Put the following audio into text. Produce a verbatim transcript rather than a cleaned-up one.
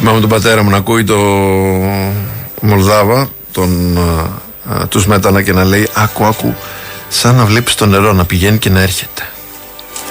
Θυμάμαι τον πατέρα μου να ακούει το Μολδάβα, τον, α, τους Μέτανα, και να λέει άκου άκου, σαν να βλέπεις το νερό να πηγαίνει και να έρχεται.